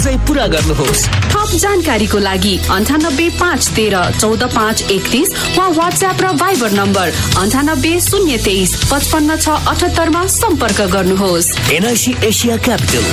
पूरा गर्नुहोस्। थप जानकारीको लागि 9851131431 वा व्हाट्सएप र भाइबर नम्बर 9803235678 मा सम्पर्क गर्नुहोस्। NIC Asia capital.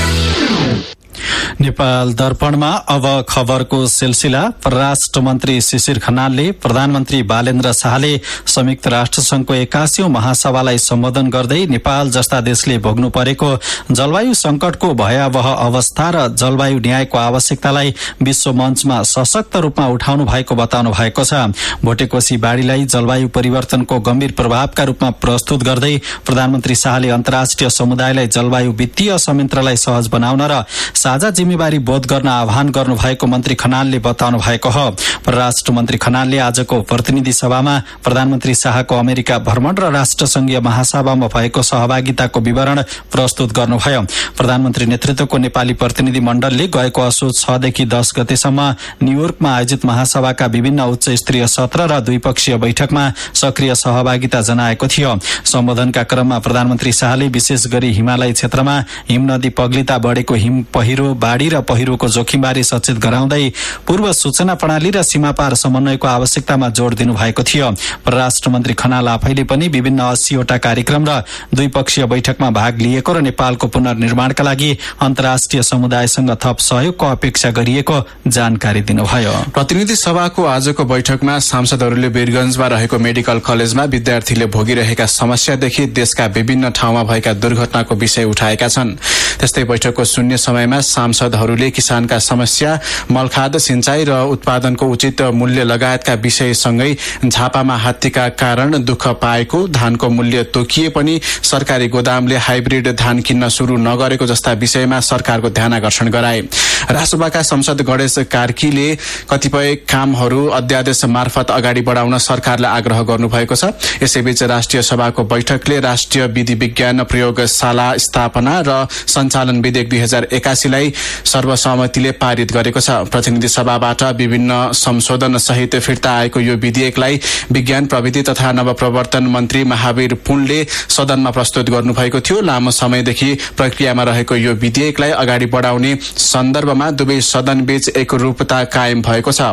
नेपाल दर्पणमा अब खबरको सिलसिला। परराष्ट्र मन्त्री शिशिर खनालले प्रधानमन्त्री बालेन्द्र शाहले संयुक्त राष्ट्र संघको 81औं महासभालाई सम्बोधन गर्दै नेपाल जस्ता देशले भोग्नु परेको जलवायु संकटको भयावह अवस्था र जलवायु न्यायको आवश्यकतालाई विश्व मञ्चमा सशक्त रूपमा उठाउनु भएको बताउनु भएको छ। भोटेकोशी बाढ़ीलाई जलवायु परिवर्तनको गम्भीर प्रभावका रूपमा प्रस्तुत गर्दै प्रधानमन्त्री शाहले अन्तर्राष्ट्रिय समुदायलाई जलवायु वित्तीय संयन्त्रलाई सहज बनाउन र साझा जिम्मेवारी बोध गर्न आह्वान गर्नु भएको मन्त्री खनालले बताउनु भएको हो। परराष्ट्र मन्त्री खनालले आजको प्रतिनिधि सभामा प्रधानमन्त्री शाहको अमेरिका भ्रमण र राष्ट्रसंघीय महासभामा भएको सहभागिताको विवरण प्रस्तुत गर्नुभयो। प्रधानमन्त्री नेतृत्वको नेपाली प्रतिनिधि मण्डलले गएको असोज 6 देखि 10 गतेसम्म न्यूयोर्कमा आयोजित महासभाका विभिन्न उच्च स्तरीय सत्र र द्विपक्षीय बैठकमा सक्रिय सहभागिता जनाएको थियो। सम्बोधनका क्रममा प्रधानमन्त्री शाहले विशेष गरी हिमालय क्षेत्रमा हिमनदी पग्लिता बढेको हिम पहिरो, बाढ़ी र पहिरोको जोखिमबारे सचेत गराउँदै पूर्व सूचना प्रणाली र सीमापार समन्वयको आवश्यकतामा जोड़ दिनु भएको थियो। परराष्ट्र मन्त्री खनाल आफैले पनि विभिन्न 80वटा कार्यक्रम र द्विपक्षीय बैठकमा भाग लिएको र नेपालको पुनर्निर्माणका लागि अन्तर्राष्ट्रिय समुदायसँग थप सहयोगको अपेक्षा गरिएको जानकारी दिनुभयो। प्रतिनिधि सभाको आजको बैठकमा सांसदहरूले वीरगंजमा रहेको मेडिकल कलेजमा विद्यार्थीले भोगिरहेका समस्यादेखि देशका विभिन्न ठाउँमा भएका दुर्घटनाको विषय उठाएका छन्। त्यस्तै बैठकको शून्य समयमा सांसदहरूले किसानका समस्या, मलखाद, सिंचाई र उत्पादनको उचित मूल्य लगायतका विषयसँगै झापामा हात्तीका कारण दुःख पाएको, धानको मूल्य तोकिए पनि सरकारी गोदामले हाइब्रिड धान किन्न शुरू नगरेको जस्ता विषयमा सरकारको ध्यानआकर्षण गराए। रासोपाका सांसद गणेश कार्कीले कतिपय कामहरू अध्यादेश मार्फत अगाडि बढाउन सरकारलाई आग्रह गर्नुभएको छ। यसैबीच राष्ट्रिय सभाको बैठकले राष्ट्रिय विधि विज्ञान प्रयोगशाला स्थापना र सञ्चालन विधेयक 2081 लाई सर्वसम्मतिले पारित गरेको छ। प्रतिनिधि सभाबाट विभिन्न संशोधन सहित फिर्ता आएको यो विधेयकलाई विज्ञान प्रविधि तथा नवप्रवर्तन मन्त्री महावीर पुनले सदनमा प्रस्तुत गर्नुभएको थियो। लामो समयदेखि प्रक्रियामा रहेको यो विधेयकलाई अगाडि बढाउने सन्दर्भमा दुवै सदनबीच एकरूपता कायम भएको छ।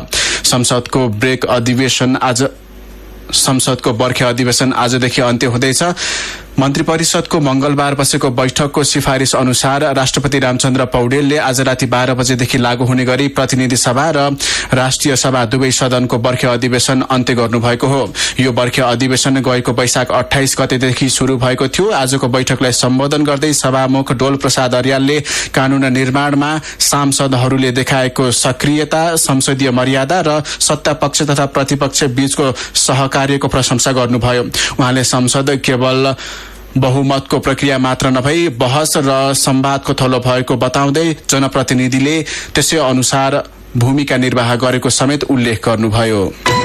संसदको बर्खे अधिवेशन आजदेखि अन्त्य हुँदैछ। मन्त्री परिषदको मंगलबार बसेको बैठकको सिफारिश अनुसार राष्ट्रपति रामचन्द्र पौडेलले आज राति 12 बजेदेखि लागू हुने गरी प्रतिनिधि सभा र राष्ट्रिय सभा दुवै सदनको बर्खे अधिवेशन अन्त्य गर्नुभएको हो। यो बर्खे अधिवेशन गएको वैशाख 28 गतेदेखि शुरू भएको थियो। आजको बैठकलाई सम्बोधन गर्दै सभामुख डोल प्रसाद अर्यालले कानून निर्माणमा सांसदहरूले देखाएको सक्रियता, संसदीय मर्यादा र सत्तापक्ष तथा प्रतिपक्ष बीचको सहकार्यको प्रशंसा गर्नुभयो। उहाँले संसद केवल बहुमतको प्रक्रिया मात्र नभई बहस र संवादको थलो भएको बताउँदै जनप्रतिनिधिले त्यसै अनुसार भूमिका निर्वाह गरेको समेत उल्लेख गर्नुभयो।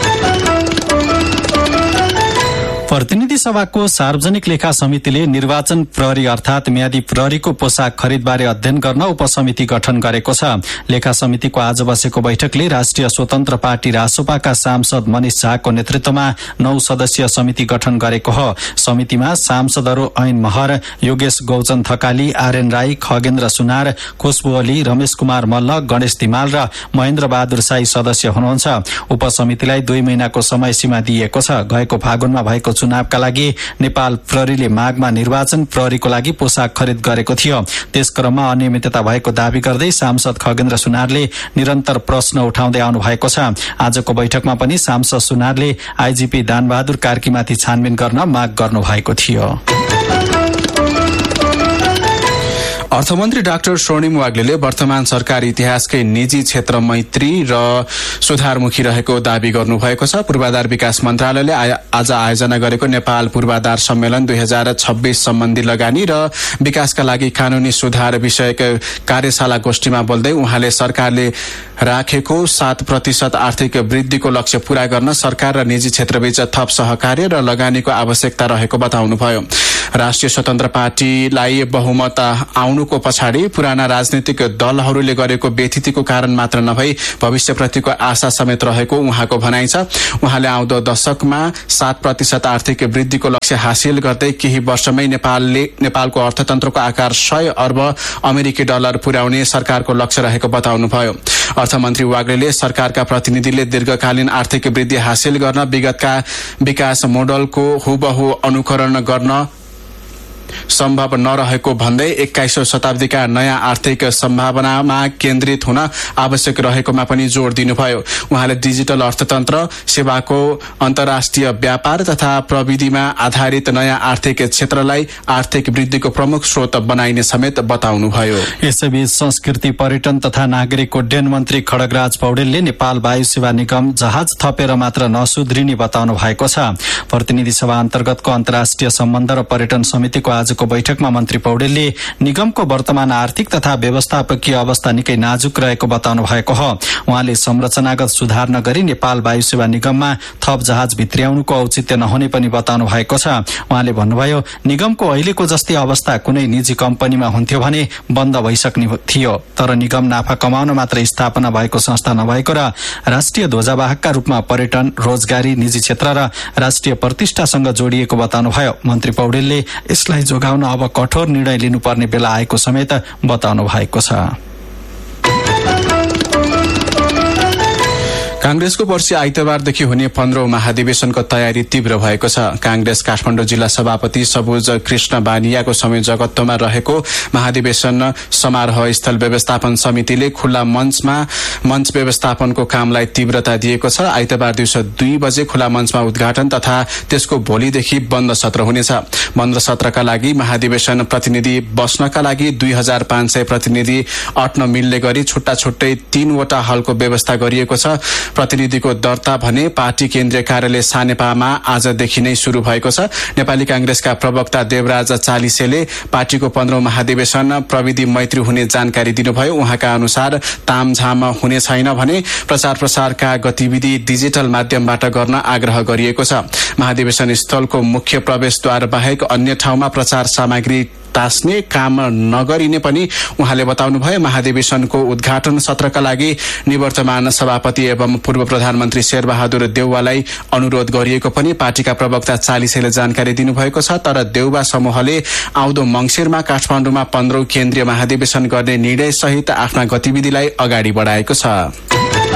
प्रतिनिधि सभाको सार्वजनिक लेखा समितिले निर्वाचन प्रहरी अर्थात म्यादी प्रहरीको पोसाक खरिदबारे अध्ययन गर्न उपसमिति गठन गरेको छ। लेखा समितिको आज बसेको बैठकले राष्ट्रिय स्वतन्त्र पार्टी रासोपाका सांसद मनिष झाको नेतृत्वमा 9 सदस्यीय समिति गठन गरेको हो। समितिमा सांसदहरू ऐन महर, योगेश गौचन थकाली, आर्यन राई, खगेन्द्र सुनार, खुशबु अली, रमेश कुमार मल्ल, गणेश तिमाल र महेन्द्र बहादुर साई सदस्य हुनुहुन्छ। उपसमितिलाई 2 महिनाको समय सीमा दिएको छ। गएको फागुनमा भएको चुनावका लागि नेपाल प्रहरीले माघमा निर्वाचन प्रहरीको लागि पोसाक खरिद गरेको थियो। त्यसक्रममा अनियमितता भएको दावी गर्दै सांसद खगेन्द्र सुनारले निरन्तर प्रश्न उठाउँदै आउनु भएको छ। आजको बैठकमा पनि सांसद सुनारले आईजीपी दानबहादुर कार्कीमाथि छानबिन गर्न माग गर्नु भएको थियो। अर्थमन्त्री डाक्टर स्वर्णिम वाग्लेले वर्तमान सरकार इतिहासकै निजी क्षेत्र मैत्री र सुधारमुखी रहेको दावी गर्नुभएको छ। पूर्वाधार विकास मन्त्रालयले आज आयोजना गरेको नेपाल पूर्वाधार सम्मेलन 2026 सम्बन्धी लगानी र विकासका लागि कानूनी सुधार विषयक कार्यशाला गोष्ठीमा बोल्दै उहाँले सरकारले राखेको 7% आर्थिक वृद्धिको लक्ष्य पूरा गर्न सरकार र निजी क्षेत्रबीच थप सहकार्य र लगानीको आवश्यकता रहेको बताउनुभयो। राष्ट्रिय स्वतन्त्र पार्टीलाई बहुमत आउनुको पछाडि पुराना राजनीतिक दलहरूले गरेको व्यथितिको कारण मात्र नभई भविष्यप्रतिको आशा समेत रहेको उहाँको भनाइ छ। उहाँले आउँदो दशकमा 7% आर्थिक वृद्धिको लक्ष्य हासिल गर्दै केही वर्षमै नेपालको अर्थतन्त्रको आकार 100 अर्ब अमेरिकी डलर पुर्याउने सरकारको लक्ष्य रहेको बताउनुभयो। अर्थमन्त्री वाग्लेले सरकारका प्रतिनिधिले दीर्घकालीन आर्थिक वृद्धि हासिल गर्न विगतका विकास मोडलको हुबहु अनुकरण गर्न सम्भव नरहेको भन्दै 21औं शताब्दीका नयाँ आर्थिक सम्भावनामा केन्द्रित हुन आवश्यक रहेकोमा पनि जोड़ दिनुभयो। उहाँले डिजिटल अर्थतन्त्र, सेवाको अन्तर्राष्ट्रिय व्यापार तथा प्रविधिमा आधारित नयाँ आर्थिक क्षेत्रलाई आर्थिक वृद्धिको प्रमुख स्रोत बनाइने समेत बताउनुभयो। यसैबीच संस्कृति, पर्यटन तथा नागरिक उड्डयन मन्त्री खड्गराज पौडेलले नेपाल वायु सेवा निगम जहाज थपेर मात्र नसुध्रिने बताउनु भएको छ। प्रतिनिधि सभा अन्तर्गतको अन्तर्राष्ट्रिय सम्बन्ध र पर्यटन समितिको आजको बैठकमा मन्त्री पौडेलले निगमको वर्तमान आर्थिक तथा व्यवस्थापकीय अवस्था निकै नाजुक रहेको बताउनु भएको हो। उहाँले संरचनागत सुधार नगरी नेपाल वायु सेवा निगममा थप जहाज भित्र्याउनुको औचित्य नहुने पनि बताउनु भएको छ। उहाँले भन्नुभयो, निगमको अहिलेको जस्तै अवस्था कुनै निजी कम्पनीमा हुन्थ्यो भने बन्द भइसक्ने थियो, तर निगम नाफा कमाउन मात्र स्थापना भएको संस्था नभएको र राष्ट्रिय ध्वजावाहकका रूपमा पर्यटन, रोजगारी, निजी क्षेत्र र राष्ट्रिय प्रतिष्ठासँग जोडिएको बताउनुभयो। मन्त्री पौडेलले यसलाई जोगाउन अब कठोर निर्णय लिनुपर्ने बेला आएको समेत बताउनु भएको छ। कांग्रेसको पर्सि आइतबारदेखि हुने 15औं महाधिवेशनको तयारी तीव्र भएको छ। कांग्रेस काठमाडौँ जिल्ला सभापति सबुज कृष्ण बानियाको संयोजकत्वमा रहेको महाधिवेशन समारोह स्थल व्यवस्थापन समितिले खुल्ला मञ्च व्यवस्थापनको कामलाई तीव्रता दिएको छ। आइतबार दिउँसो 2 बजे खुल्ला मञ्चमा उद्घाटन तथा त्यसको भोलिदेखि बन्द सत्र हुनेछ। बन्द सत्रका लागि महाधिवेशन प्रतिनिधि बस्नका लागि 2500 प्रतिनिधि अट्न मिल्ने गरी छुट्टा छुट्टै 3 वटा हलको व्यवस्था गरिएको छ। प्रतिनिधिको दर्ता भने पार्टी केन्द्रीय कार्यालय सानेपामा आजदेखि नै शुरू भएको छ। नेपाली कांग्रेसका प्रवक्ता देवराज चालिसेले पार्टीको 15औं महाधिवेशन प्रविधि मैत्री हुने जानकारी दिनुभयो। उहाँका अनुसार तामझाम हुने छैन भने प्रचार प्रसारका गतिविधि डिजिटल माध्यमबाट गर्न आग्रह गरिएको छ। महाधिवेशन स्थलको मुख्य प्रवेशद्वार बाहेक अन्य ठाउँमा प्रचार सामग्री टास्ने काम नगरिने पनि उहाँले बताउनुभयो। महाधिवेशनको उद्घाटन सत्रका लागि निवर्तमान सभापति एवं पूर्व प्रधानमन्त्री शेरबहादुर देउवालाई अनुरोध गरिएको पनि पार्टीका प्रवक्ता चालिसेले जानकारी दिनुभएको छ। तर देउवा समूहले आउँदो मंसिरमा काठमाडौँमा 15औं केन्द्रीय महाधिवेशन गर्ने निर्णय सहित आफ्ना गतिविधिलाई अगाडि बढाएको छ।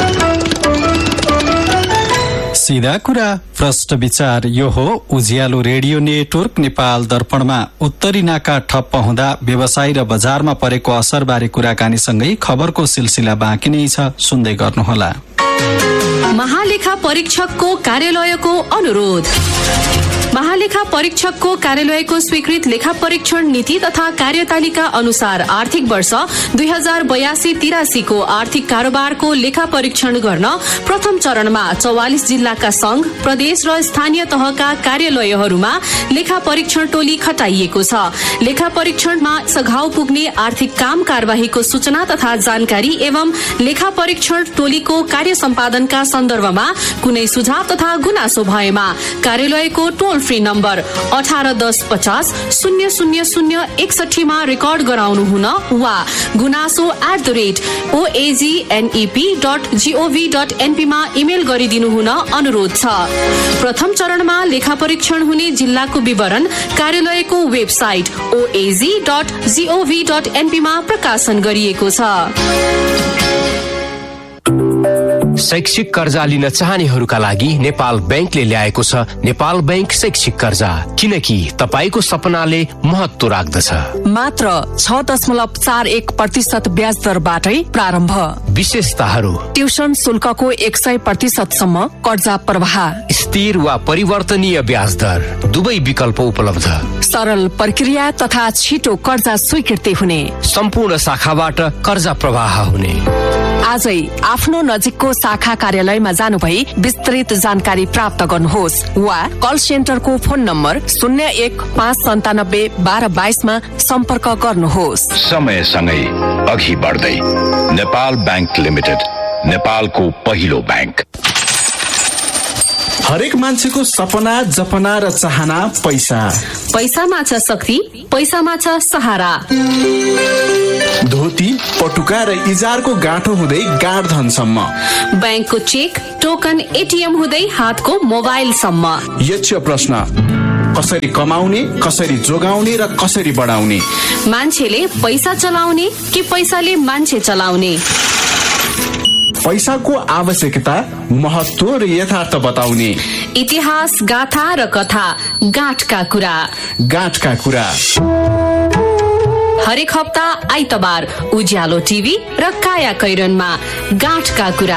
सीधा कुरा, प्रष्ट विचार, यो हो उज्यालो रेडियो नेटवर्क। नेपाल दर्पणमा उत्तरी नाका ठप्प हुँदा व्यवसाय र बजारमा परेको असरबारे कुराकानीसँगै खबरको सिलसिला बाँकी नै छ, सुन्दै गर्नुहोला। महालेखा परीक्षकको कार्यालयको अनुरोध। महालेखा परीक्षकको कार्यालयको स्वीकृत लेखा परीक्षण नीति तथा कार्यतालिका अनुसार आर्थिक वर्ष 2082-83 को आर्थिक कारोबारको लेखा परीक्षण गर्न प्रथम चरणमा 44 जिल्लाका संघ, प्रदेश र स्थानीय तहका कार्यालयहरूमा लेखा परीक्षण टोली खटाइएको छ। लेखा परीक्षणमा सघाउ पुग्ने आर्थिक काम कारबाहीको सूचना तथा जानकारी एवं लेखा परीक्षण टोलीको कार्य सम्पादनका सन्दर्भमा कुनै सुझाव तथा गुनासो भएमा कार्यालयको टोल फ्री नम्बर 181050 00061 मा रेकर्ड गराउनु हुन वा गुनासो @oagnep.gov.np मा इमेल गरिदिनु हुन अनुरोध छ। प्रथम चरणमा लेखा परीक्षण हुने जिल्लाको विवरण कार्यालयको वेबसाइट oaz.gov.np मा प्रकाशन गरिएको छ। शैक्षिक कर्जा लिन चाहनेहरूका लागि नेपाल बैंकले ल्याएको छ नेपाल बैंक शैक्षिक कर्जा, किनकि तपाईको सपनाले महत्व राख्दछ। मात्र 6.41% ब्याज दरबाटै प्रारम्भ। विशेषताहरू: ट्युसन शुल्कको 100% सम्म कर्जा प्रवाह, स्थिर वा परिवर्तनीय ब्याज दर, दुवै विकल्प उपलब्ध, सरल प्रक्रिया तथा छिटो कर्जा स्वीकृति हुने, सम्पूर्ण शाखाबाट कर्जा प्रवाह हुने। आजै आफ्नो नजिकको शाखा कार्यालयमा जानुभई विस्तृत जानकारी प्राप्त गर्नुहोस् वा कल सेन्टरको फोन नम्बर 0159721222 मा सम्पर्क गर्नुहोस्। समयसँगै अघि बढ्दै नेपाल बैंक लिमिटेड, नेपालको पहिलो बैंक। हरेक मान्छेको सपना, जपना र चाहना पैसा। पैसामा छ शक्ति, पैसामा छ सहारा। धोती, पटुका र इजारको गाँठो हुँदै गाड धनसम्म, ब्याङ्कको चेक, टोकन, एटिएम हुँदै हातको मोबाइलसम्म। यक्ष प्रश्न, कसरी कमाउने, कसरी जोगाउने र कसरी बढाउने? मान्छेले पैसा चलाउने कि पैसाले मान्छे चलाउने? पैसाको आवश्यकता, महत्व र यथार्थ बताउने। इतिहास, गाथा र कथा, गाँठका कुरा। गाँठका कुरा हरेक हप्ता आइतबार उज्यालो टिभी र काया कैरनमा गाँठका कुरा।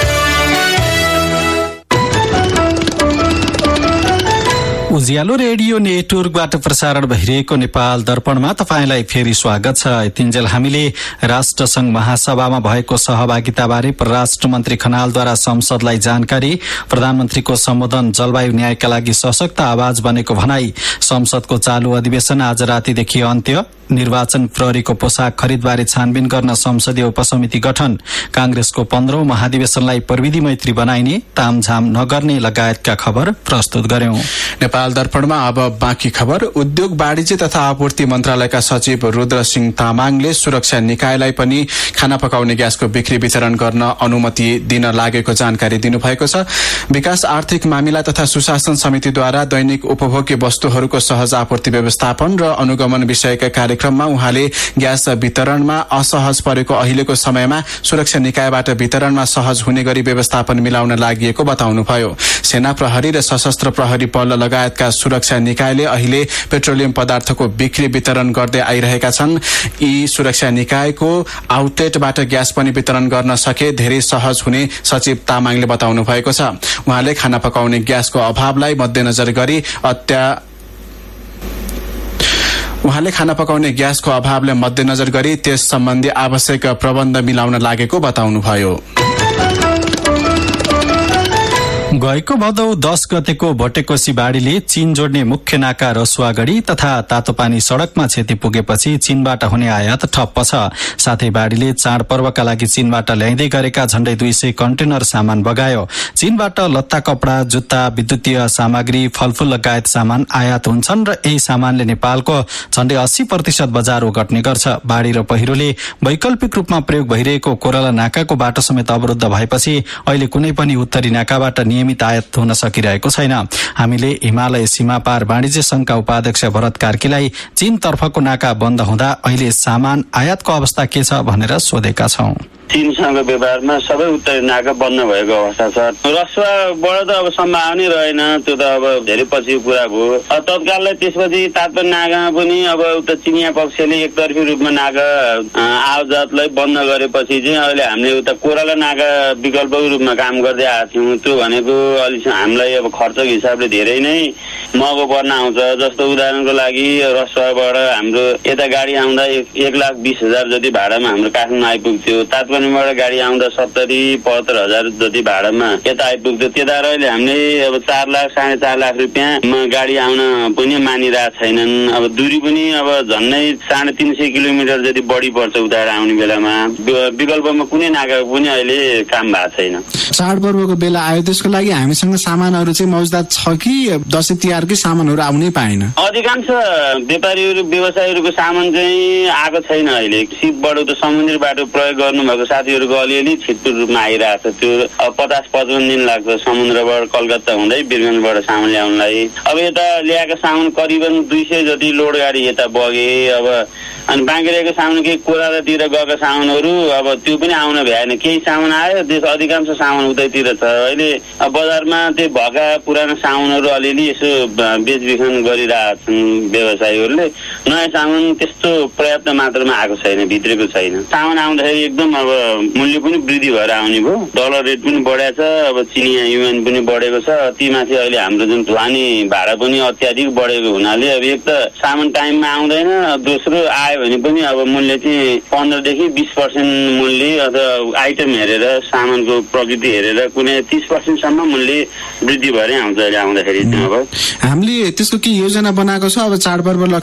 उज्यालो रेडियो नेटवर्कबाट प्रसारण भइरहेको नेपाल दर्पणमा तपाईंलाई फेरि स्वागत छ। यतिन्जेल हामीले राष्ट्रसंघ महासभामा भएको सहभागिताबारे परराष्ट्र मन्त्री खनालद्वारा संसदलाई जानकारी, प्रधानमन्त्रीको सम्बोधन, जलवायु न्यायका लागि सशक्त आवाज बनेको भनाई, संसदको चालू अधिवेशन आज रातिदेखि अन्त्य, निर्वाचन प्रहरीको पोसाक खरिदबारे छानबिन गर्न संसदीय उपसमिति गठन, कांग्रेसको 15औं महाधिवेशनलाई प्रविधि मैत्री बनाइने, तामझाम नगर्ने लगायतका खबर प्रस्तुत गर्यौं। नेपाल दर्पणमा अब बाँकी खबर। उद्योग, वाणिज्य तथा आपूर्ति मन्त्रालयका सचिव रुद्र सिंह तामाङले सुरक्षा निकायलाई पनि खाना पकाउने ग्यासको बिक्री वितरण गर्न अनुमति दिन लागेको जानकारी दिनुभएको छ। विकास आर्थिक मामिला तथा सुशासन समितिद्वारा दैनिक उपभोग्य वस्तुहरूको सहज आपूर्ति व्यवस्थापन र अनुगमन विषयका कार्यक्रममा उहाँले ग्यास वितरणमा असहज परेको अहिलेको समयमा सुरक्षा निकायबाट वितरणमा सहज हुने गरी व्यवस्थापन मिलाउन लागि बताउनुभयो। सेना प्रहरी र सशस्त्र प्रहरी बल लगायतका सुरक्षा निकायले अहिले पेट्रोलियम पदार्थको बिक्री वितरण गर्दै आइरहेका छन्। यी सुरक्षा निकायको आउटलेटबाट ग्यास पनि वितरण गर्न सके धेरै सहज हुने सचिव तामाङले बताउनु भएको छ। उहाँले खाना पकाउने ग्यासको अभावलाई मध्यनजर गरी त्यस सम्बन्धी आवश्यक प्रबन्ध मिलाउन लागेको बताउनुभयो। गएको भदौ 10 गतेको भटेकोसी बाढीले चीन जोड्ने मुख्य नाका रसुवागढी तथा तातोपानी सड़कमा क्षति पुगेपछि चीनबाट हुने आयात ठप्प छ। साथै बाढीले चाडपर्वका लागि चीनबाट ल्याइँदै गरेका झण्डै 200 कन्टेनर सामान बगायो। चीनबाट लत्ता, कपड़ा, जुत्ता, विद्युतीय सामग्री, फलफूल लगायत सामान आयात हुन्छन् र यही सामानले नेपालको झण्डै 80% बजार ओगट्ने गर्छ। बाढी र पहिरोले वैकल्पिक रूपमा प्रयोग भइरहेको कोराला नाकाको बाटो समेत अवरुद्ध भएपछि अहिले कुनै पनि उत्तरी नाकाबाट नियमित आयात हुन सकिरहेको छैन। हामीले हिमालय सीमा पार वाणिज्य संघका उपाध्यक्ष भरत कार्कीलाई चीन तर्फको नाका बन्द हुँदा अहिले सामान आयातको अवस्था के छ भनेर सोधेका छौं। चीनसँग व्यवहारमा सबै उत्तरी नाका बन्द भएको अवस्था छ। रसुवाबाट त अब सम्भावना रहेन, त्यो त अब धेरै पछिको कुरा भयो। तत्काललाई त्यसपछि तातोपानी नाकामा पनि अब उता चिनिया पक्षले एकतर्फी रूपमा नाका आयातलाई बन्द गरेपछि चाहिँ अहिले हामीले उता कोराला नाका विकल्पको रूपमा काम गर्दै आएको थियौँ। त्यो भनेको अलि हामीलाई अब खर्चको हिसाबले धेरै नै महँगो पर्न आउँछ। जस्तो उदाहरणको लागि रसुवाबाट हाम्रो यता गाडी आउँदा 1,20,000 जति भाडामा हाम्रो काठमाडौँ आइपुग्थ्यो। तातोपानीबाट गाडी आउँदा 70-75,000 जति भाडामा यता आइपुग्थ्यो। त्यता अहिले हामीले अब 4 लाख 4.5 लाख रुपियाँमा गाडी आउन पनि मानिरहेको छैनन्। अब दूरी पनि अब झन्डै 350 किलोमिटर जति बढी पर्छ उता आउने बेलामा। विकल्पमा कुनै नाका पनि अहिले काम भएको छैन। चाडपर्वको बेला आयो, त्यसको लागि हामीसँग सामानहरू चाहिँ मौजदात छ कि दसैँ तिहारकै सामानहरू आउनै पाएन? अधिकांश व्यापारीहरू व्यवसायीहरूको सामान चाहिँ आएको छैन। अहिले सिपबाट त समुद्री बाटो प्रयोग गर्नुभएको साथीहरूको अलिअलि छिटो रूपमा आइरहेको छ। त्यो 50-55 दिन लाग्छ समुद्रबाट कलकत्ता हुँदै वीरगन्जबाट सामान ल्याउनलाई। अब यता ल्याएको सामान करिबन 200 जति लोड गाडी यता बगे। अब अनि बाँकी रहेको सामान केही कोरालातिर गएको सामानहरू अब त्यो पनि आउन भ्याएन। केही सामान आयो, त्यस अधिकांश सामान उतैतिर छ। अहिले बजारमा त्यो भएका पुरानो सामानहरू अलिअलि यसो बेचबिखन गरिरहेछन् व्यवसायीहरूले। नयाँ सामान त्यस्तो पर्याप्त मात्रामा आएको छैन, भित्रेको छैन। सामान आउँदाखेरि एकदम अब मूल्य पनि वृद्धि भएर आउने भयो। डलर रेट पनि बढेको छ। अब चिनिया युएन पनि बढेको छ। तीमाथि अहिले हाम्रो जुन ढुवानी भाडा पनि अत्याधिक बढेको हुनाले अब एक त सामान टाइममा आउँदैन, दोस्रो आयो भने पनि अब मूल्य चाहिँ 15% 20% मूल्य अथवा आइटम हेरेर सामानको प्रकृति हेरेर कुनै 30% सम्म मूल्य वृद्धि भएरै आउँछ अहिले आउँदाखेरि। अब हामीले त्यसको के योजना बनाएको छ? अब चाडपर्व लक्षित केही न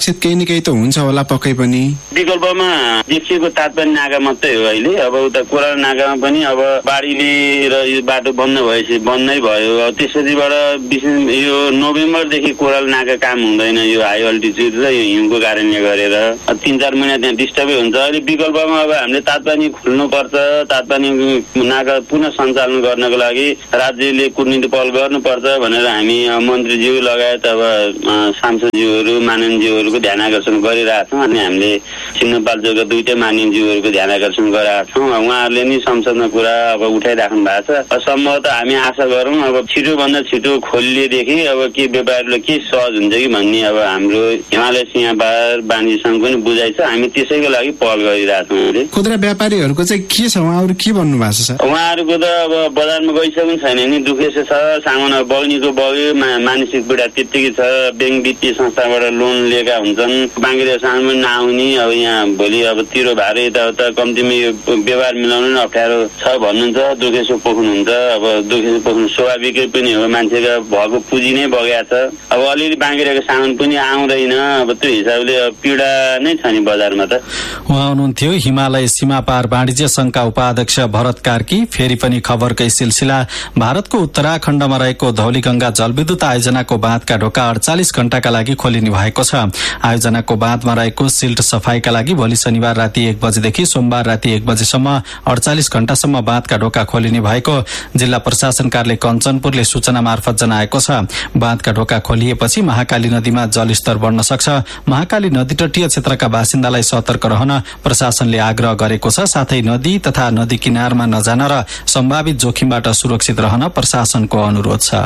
केही त हुन्छ होला पक्कै पनि। विकल्पमा देखिएको तात्पर्य नाका मात्रै हो अहिले। अब उता कोराला नाकामा पनि अब बाढीले र यो बाटो बन्द भएपछि बन्दै भयो। त्यसपछिबाट यो नोभेम्बरदेखि कोराला नाका काम हुँदैन, यो हाई अल्टिच्युड र यो हिउँको कारणले गरेर 3-4 महिना त्यहाँ डिस्टर्बै हुन्छ। अहिले विकल्पमा अब हामीले तात्पानी खोल्नुपर्छ। तात्पानी नाका पुनः सञ्चालन गर्नको लागि राज्यले कुटनीति पहल गर्नुपर्छ भनेर हामी मन्त्रीज्यू लगायत अब सांसदज्यूहरू माननीयज्यूहरूको ध्यान आकर्षण गरिरहेका छौँ। अनि हामीले सिन्धुपाल्चोकका दुईटै माननीयज्यूहरूको ध्यान आकर्षण गरेका छौँ। उहाँहरूले नि संसदमा कुरा अब उठाइराख्नु भएको छ। सम्भवतः हामी आशा गरौँ अब छिटोभन्दा छिटो खोलिएदेखि अब के व्यापारीलाई के सहज हुन्छ कि भन्ने अब हाम्रो हिमालय सिंहबार वाणिज्य पनि बुझाइ छ। हामी त्यसैको लागि पहल गरिरहेका छौँ। खुद्रा व्यापारीहरूको चाहिँ के छ, उहाँहरू के भन्नु भएको छ? उहाँहरूको त अब बजारमा गइसक्नु छैन नि, दुखेसो छ। सामान बग्नीको बग्यो, मानसिक पीडा त्यत्तिकै छ। ब्याङ्क वित्तीय संस्थाबाट लोन लिएका हुन्छन्, बाँकी सामान पनि नआउने। अब यहाँ भोलि अब तिरो भार यताउता कम्तीमा यो व्यवहार मिलाउनु नै अप्ठ्यारो छ भन्नुहुन्छ। दुखेसो पोख्नुहुन्छ। अब दुखेसो पोख्नु स्वाभाविकै पनि हो, मान्छेको भएको पुँजी नै बगेको छ। अब अलिअलि बाँकी रहेको सामान पनि आउँदैन। अब त्यो हिसाबले पीडा नै छ नि बजारमा त। उहाँ हुनुहुन्थ्यो हिमालय सीमापार वाणिज्य संघका उपाध्यक्ष भरत कार्की। फेरि पनि खबरकै सिलसिला। भारतको उत्तराखण्डमा रहेको धौलीगंगा जलविद्युत आयोजनाको बाँधका ढोका 48 घण्टाका लागि खोलिने भएको छ। आयोजनाको बाँधमा रहेको सिल्ट सफाईका लागि भोलि शनिबार राति 1 बजेदेखि सोमबार राति 1 बजेसम्म 48 घण्टासम्म बाँधका ढोका खोलिने भएको जिल्ला प्रशासन कार्यालय कञ्चनपुरले सूचना मार्फत जनाएको छ। बाँधका ढोका खोलिएपछि महाकाली नदीमा जलस्तर बढ्न सक्छ। महाकाली नदी तटीय क्षेत्रका बासिन्दालाई सतर्क रहन प्रशासनले आग्रह गरेको छ। साथै नदी तथा नदी किनारमा नजान र सम्भावित जोखिमबाट सुरक्षित रहन प्रशासनको अनुरोध छ।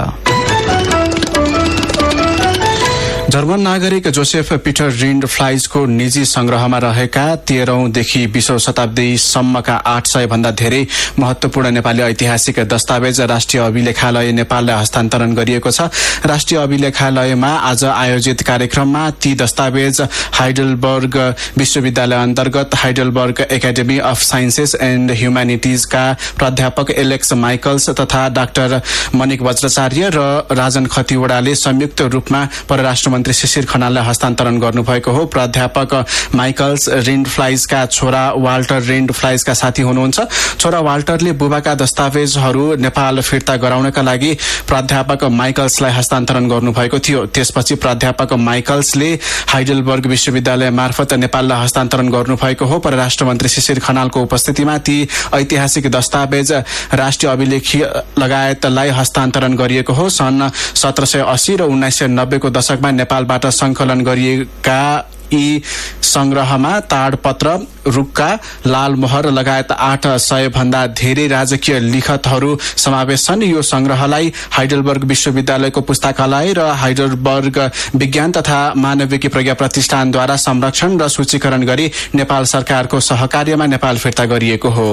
जर्मन नागरिक जोसेफ पिटर रिन्ड फ्लाइजको निजी संग्रहमा रहेका 13औंदेखि 20औं शताब्दीसम्मका 800 भन्दा धेरै महत्वपूर्ण नेपाली ऐतिहासिक दस्तावेज राष्ट्रिय अभिलेखालय नेपाललाई हस्तान्तरण गरिएको छ। राष्ट्रिय अभिलेखालयमा आज आयोजित कार्यक्रममा ती दस्तावेज हाइडलबर्ग विश्वविद्यालय अन्तर्गत Heidelberg academy of sciences and ह्युम्यानिटिजका प्राध्यापक एलेक्स माइकल्स तथा डाक्टर मनिक वज्राचार्य र राजन खतिवड़ाले संयुक्त रूपमा परराष्ट्र मन्त्री शिशिर खनाललाई हस्तान्तरण गर्नुभएको हो। प्राध्यापक माइकल्स रिन्ड फ्लाइजका छोरा वाल्टर रिन्ड फ्लाइजका साथी हुनुहुन्छ। छोरा वाल्टरले बुबाका दस्तावेजहरू नेपाल फिर्ता गराउनका लागि प्राध्यापक माइकल्सलाई हस्तान्तरण गर्नुभएको थियो। त्यसपछि प्राध्यापक माइकल्सले हाइडलबर्ग विश्वविद्यालय मार्फत नेपाललाई हस्तान्तरण गर्नुभएको हो। परराष्ट्र मन्त्री शिशिर खनालको उपस्थितिमा ती ऐतिहासिक दस्तावेज राष्ट्रिय अभिलेखीय लगायतलाई हस्तान्तरण गरिएको हो। सन् 1780 र 1990 को दशकमा नेपालबाट संकलन गरिएका यी संग्रहमा ताडपत्र, रुक्का, लालमोहर लगायत 800 भन्दा धेरै राजकीय लिखतहरू समावेश छन्। यो संग्रहलाई हाइडलबर्ग विश्वविद्यालयको पुस्तकालय र हाइडलबर्ग विज्ञान तथा मानविकी प्रज्ञा प्रतिष्ठानद्वारा संरक्षण र सूचीकरण गरी नेपाल सरकारको सहकार्यमा नेपाल फिर्ता गरिएको हो।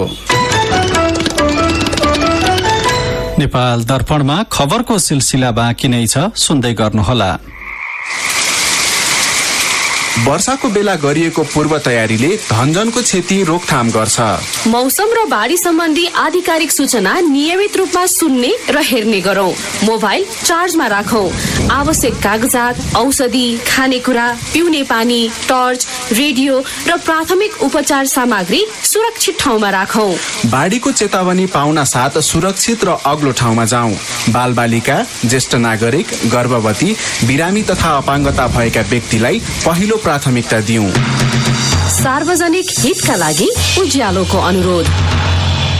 नेपाल दर्पणमा खबरको सिलसिला बाँकी नै छ, सुन्दै गर्नुहोला। वर्षाको बेला गरिएको पूर्व तयारीले धनजनको क्षति रोकथाम गर्छ। मौसम र बाढी सम्बन्धी आधिकारिक सूचना नियमित रूपमा सुन्ने र हेर्ने गरौं। मोबाइल चार्जमा राखौं। आवश्यक कागजात, औषधि, खानेकुरा, पिउने पानी, टर्च, रेडियो र प्राथमिक उपचार सामग्री सुरक्षित ठाउँमा राखौं। बाढीको चेतावनी पाउन साथ सुरक्षित र अग्लो ठाउँमा जाउँ। बालबालिका, ज्येष्ठ नागरिक, गर्भवती, बिरामी तथा अपाङ्गता भएका व्यक्तिलाई पहिलो प्राथमिकता दिउँ। सार्वजनिक हितका लागि उज्यालोको अनुरोध।